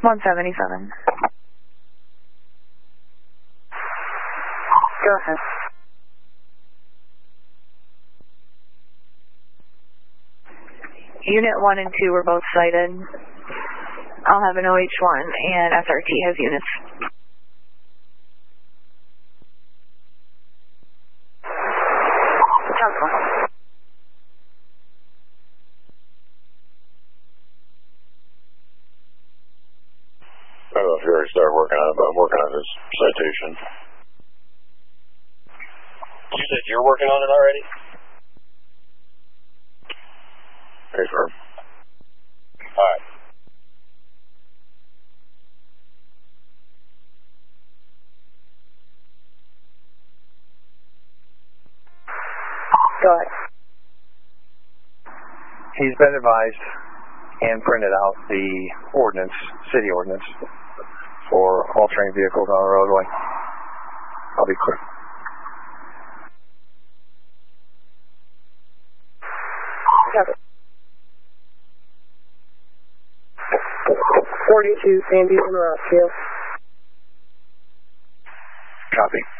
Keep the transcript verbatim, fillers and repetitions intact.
one seventy-seven. Go ahead. Unit one and two were both cited. I'll have an O H one and S R T has units. Council. I don't know if you already started working on it, but I'm working on this citation. You said you're working on it already? Very firm. Alright. Go ahead. He's been advised and printed out the ordinance, city ordinance, for all train vehicles on the roadway. I'll be quick. forty-two, Sandy and Rossfield. Copy.